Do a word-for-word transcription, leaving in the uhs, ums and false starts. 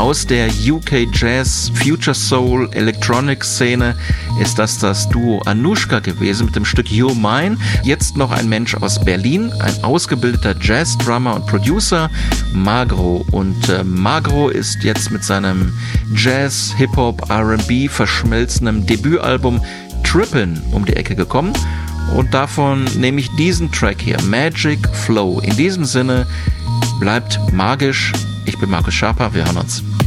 Aus der U K Jazz, Future Soul, Electronic Szene ist das das Duo Anushka gewesen mit dem Stück You're Mine. Jetzt noch ein Mensch aus Berlin, ein ausgebildeter Jazz-Drummer und Producer, Magro. Und äh, Magro ist jetzt mit seinem Jazz, Hip-Hop, R and B verschmelzendem Debütalbum Trippin' um die Ecke gekommen. Und davon nehme ich diesen Track hier, Magic Flow. In diesem Sinne, bleibt magisch. Ich bin Markus Schaper, wir hören uns.